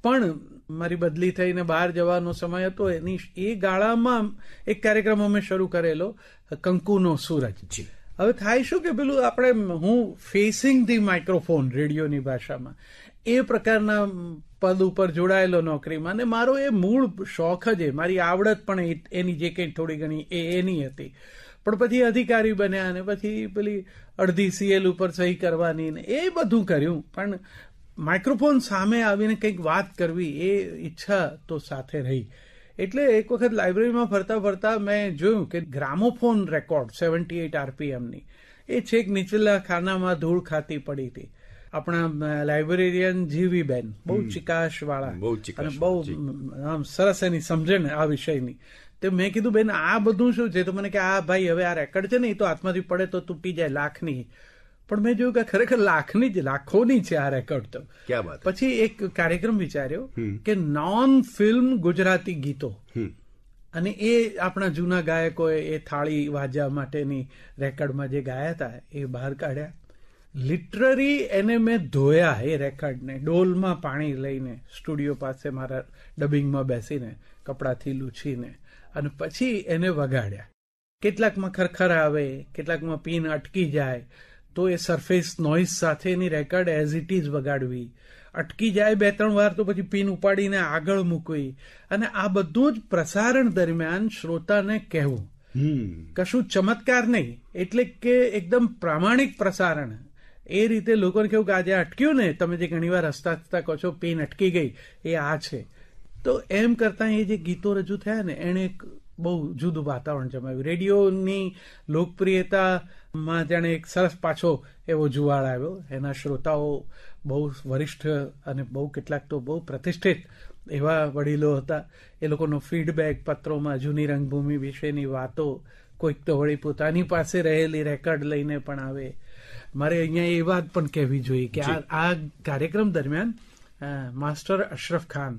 પણ મારી બદલી થઈને બહાર જવાનો સમય હતો, એ ગાળામાં એક કાર્યક્રમ અમે શરૂ કરેલો, કંકુનો સૂરજ. હવે થાય શું કે પેલું આપણે હું ફેસિંગ ધી માઇક્રોફોન રેડિયોની ભાષામાં એ પ્રકારના પદ ઉપર જોડાયેલો નોકરીમાં, અને મારો એ મૂળ શોખ જ, મારી આવડત પણ એની જે કંઈ થોડી ઘણી એની હતી. પણ પછી અધિકારી બન્યા અને પછી પેલી અડધી CL ઉપર સહી કરવાની ને એ બધું કર્યું, પણ માઇક્રોફોન સામે આવીને કંઈક વાત કરવી એ ઈચ્છા તો સાથે રહી. એટલે એક વખત લાઇબ્રેરીમાં ફરતા ફરતા મેં જોયું કે ગ્રામોફોન રેકોર્ડ 78 RPMની એ છેક નીચલા ખાનામાં ધૂળ ખાતી પડી હતી. આપણા લાઇબ્રેરિયન જીવીબેન બહુ ચિકાશવાળા અને બહુ સરસ એની સમજણ આ વિષયની. તો મેં કીધું, બેન આ બધું શું છે? તો મને કે આ ભાઈ હવે આ રેકર્ડ છે ને એ તો હાથમાંથી પડે તો તૂટી જાય, લાખની. પણ મેં જોયું કે ખરેખર લાખોની છે આ રેકોર્ડ. તો પછી એક કાર્યક્રમ વિચાર્યો કે નોન ફિલ્મ ગુજરાતી ગીતો, અને એ આપણા જૂના ગાયકોએ એ થાળી વાજા માટેની રેકોર્ડમાં જે ગાયા હતા એ બહાર કાઢ્યા. લિટરરી એને મેં ધોયા એ રેકોર્ડને, ડોલમાં પાણી લઈને સ્ટુડિયો પાસે મારા ડબિંગમાં બેસીને કપડાથી લૂછીને, અને પછી એને વગાડ્યા. કેટલાકમાં ખરખર આવે, કેટલાકમાં પીન અટકી જાય, તો એ સરફેસ નોઇઝ સાથેની રેકોર્ડ એઝ ઇટ ઇઝ વગાડવી. અટકી જાય 2-3 વાર તો પછી પીન ઉપાડીને આગળ મૂકવી. અને આ બધું જ પ્રસારણ દરમિયાન શ્રોતાને કહેવું, કશું ચમત્કાર નહીં, એટલે કે એકદમ પ્રામાણિક પ્રસારણ. એ રીતે લોકોને કેવું કે આજે અટક્યું ને, તમે જે ઘણી વાર હસતા હસતા કહો છો પીન અટકી ગઈ, એ આ છે. તો એમ કરતા એ જે ગીતો રજૂ થયા ને એણે એક બહુ જુદું વાતાવરણ જમાવ્યું. રેડિયોની લોકપ્રિયતામાં જાણે એક સરસ પાછો એવો જુવાળ આવ્યો. એના શ્રોતાઓ બહુ વરિષ્ઠ અને બહુ કેટલાક તો બહુ પ્રતિષ્ઠિત એવા વડીલો હતા. એ લોકોનો ફીડબેક પત્રોમાં જૂની રંગભૂમિ વિશેની વાતો, કોઈક તો વળી પોતાની પાસે રહેલી રેકોર્ડ લઈને પણ આવે. મારે અહીંયા એ વાત પણ કહેવી જોઈએ કે આ કાર્યક્રમ દરમિયાન માસ્ટર અશરફ ખાન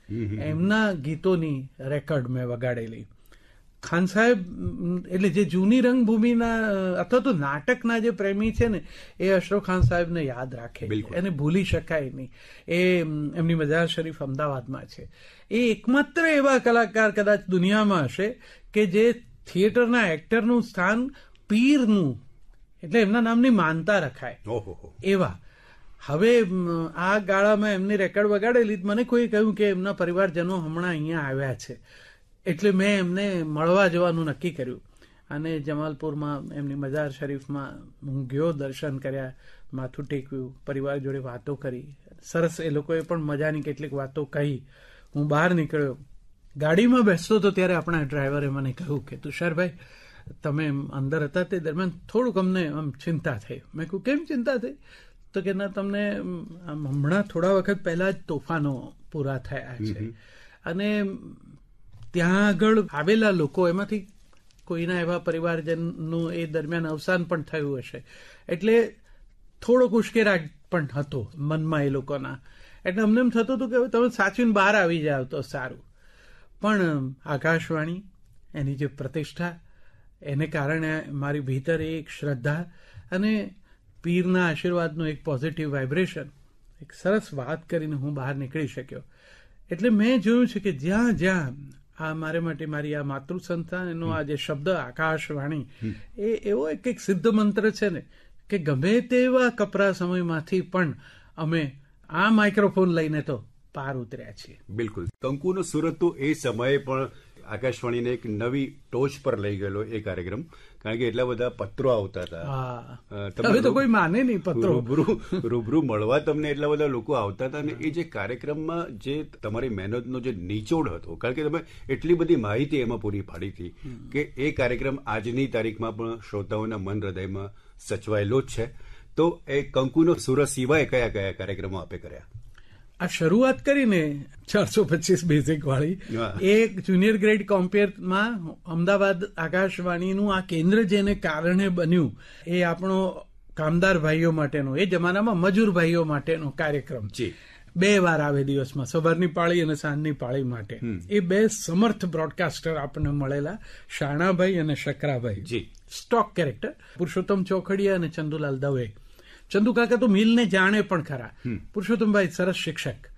એમના ગીતોની રેકોર્ડ મેં વગાડેલી. ખાન સાહેબ એટલે જે જૂની રંગભૂમિના અથવા તો નાટકના જે પ્રેમી છે ને એ અશરફ ખાન સાહેબને યાદ રાખે, એને ભૂલી શકાય નહીં. એ એમની મઝાર શરીફ અમદાવાદમાં છે. એ એકમાત્ર એવા કલાકાર કદાચ દુનિયામાં હશે કે જે થિયેટરના એક્ટરનું સ્થાન પીરનું, એટલે એમના નામની માનતા રખાય એવા. હવે આ ગાળામાં એમની રેકોર્ડ વગાડેલી. મને કોઈ કહ્યું કે એમના પરિવારજનો હમણાં અહીંયા આવ્યા છે, એટલે મેં એમને મળવા જવાનું નક્કી કર્યું. અને જમાલપુરમાં એમની મઝાર શરીફમાં હું ગયો, દર્શન કર્યા, માથું ટેક્યું, પરિવાર જોડે વાતો કરી. સરસ એ લોકોએ પણ મજાની કેટલીક વાતો કહી. હું બહાર નીકળ્યો, ગાડીમાં બેસતો હતો ત્યારે આપણા ડ્રાઈવરે મને કહ્યું કે તુષારભાઈ, તમે અંદર હતા તે દરમિયાન થોડુંક અમને આમ ચિંતા થઈ. મેં કહ્યું કેમ ચિંતા થઈ? તો કે ના, તમને હમણાં થોડા વખત પહેલા જ તોફાનો પૂરા થયા છે, અને ત્યાં આગળ આવેલા લોકો એમાંથી કોઈના એવા પરિવારજનનું એ દરમિયાન અવસાન પણ થયું હશે, એટલે થોડોક ઉશ્કેરાટ પણ હતો મનમાં એ લોકોના. એટલે અમને એમ થતું હતું કે હવે તમે સાચવીને બહાર આવી જાવ તો સારું. પણ આકાશવાણી, એની જે પ્રતિષ્ઠા, એને કારણે મારી ભીતર એક શ્રદ્ધા અને પીરના આશીર્વાદનું એક પોઝિટિવ વાઇબ્રેશન, એક સરસ વાત કરીને હું બહાર નીકળી શક્યો. એટલે મેં જોયું છે કે જ્યાં જ્યાં આ મારે માટે મારી આ માતૃ સંસ્થાન, એનો આ જે શબ્દ આકાશવાણી, એ એવો એક સિદ્ધ મંત્ર છે ને કે ગમે તેવા કપરા સમયમાંથી પણ અમે આ માઇક્રોફોન લઈને તો પાર ઉતર્યા છીએ. બિલકુલ. કંકુનો સુરત તો એ સમયે પણ આકાશવાણીને એક નવી ટોચ પર લઈ ગયેલો એ કાર્યક્રમ, કારણ કે એટલા બધા પત્રો આવતા હતા. હવે તો કોઈ માને નહીં પત્રો. રૂબરૂ મળવા તમને એટલા બધા લોકો આવતા હતા. અને એ જે કાર્યક્રમમાં જે તમારી મહેનતનો જે નિચોડ હતો, કારણ કે તમે એટલી બધી માહિતી એમાં પૂરી પાડી હતી કે એ કાર્યક્રમ આજની તારીખમાં પણ શ્રોતાઓના મન હૃદયમાં સચવાયેલો જ છે. તો એ કંકુનો સુરત સિવાય કયા કયા કાર્યક્રમો આપે કર્યા? આ શરૂઆત કરીને 425 બેઝિક વાળી એક જુનિયર ગ્રેડ કોમ્પેરમાં અમદાવાદ આકાશવાણીનું આ કેન્દ્ર જેને કારણે બન્યું, એ આપણો કામદાર ભાઈઓ માટેનો, એ જમાનામાં મજૂર ભાઈઓ માટેનો કાર્યક્રમ 2 વાર આવે દિવસમાં, સવારની પાળી અને સાંજની પાળી માટે. એ 2 સમર્થ બ્રોડકાસ્ટર આપણને મળેલા, શાણાભાઈ અને શકરાભાઈ, સ્ટોક કેરેક્ટર, પુરુષોત્તમ ચોખડિયા અને ચંદુલાલ દવે. ચંદુ કાકા તો મિલને જાણે પણ ખરા. પુરુષોત્તમભાઈ સરસ શિક્ષક,